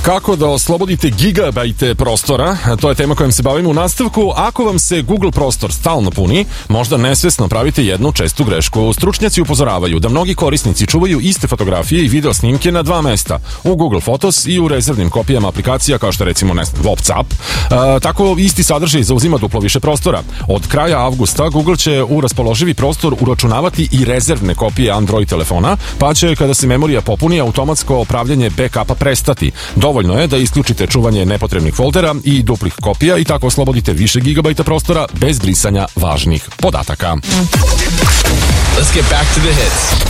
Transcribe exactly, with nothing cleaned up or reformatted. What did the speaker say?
Kako da oslobodite gigabajte prostora, to je tema kojom se bavimo u nastavku. Ako vam se Google prostor stalno puni, možda nesvesno pravite jednu čestu grešku. Stručnjaci upozoravaju da mnogi korisnici čuvaju iste fotografije i video snimke na dva mesta, u Google Photos i u rezervnim kopijama aplikacija kao što je recimo WhatsApp. E, tako isti sadržaj zauzima duplo više prostora. Od kraja avgusta Google će u raspoloživi prostor uračunavati i rezervne kopije Android telefona, pa će kada se memorija popuni automatsko pravljenje backupa prestati. Dovoljno je da isključite čuvanje nepotrebnih foldera i duplih kopija i tako oslobodite više gigabajta prostora bez brisanja važnih podataka. Let's get back to the hits.